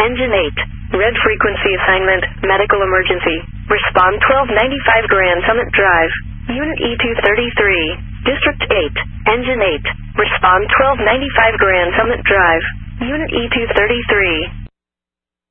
Engine 8. Red frequency assignment, medical emergency. Respond 1295 Grand Summit Drive. Unit E233. District 8. Engine 8. Respond 1295 Grand Summit Drive. Unit E233.